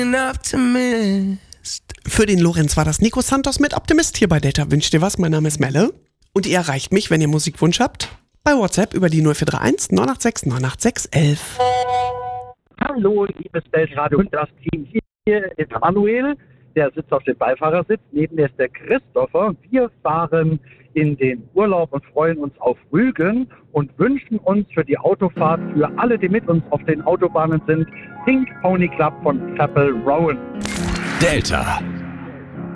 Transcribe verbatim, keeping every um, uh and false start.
Für den Lorenz war das Nico Santos mit Optimist hier bei Delta. Wünscht dir was? Mein Name ist Melle. Und ihr erreicht mich, wenn ihr Musikwunsch habt, bei WhatsApp über die null vier drei eins neun acht sechs neun acht sechs eins eins. Hallo, liebes Delta und das Team. Hier ist Manuel, der sitzt auf dem Beifahrersitz. Neben mir ist der Christopher. Wir fahren in den Urlaub und freuen uns auf Rügen und wünschen uns für die Autofahrt, für alle, die mit uns auf den Autobahnen sind, Pink Pony Club von Chapel Rowan. Delta.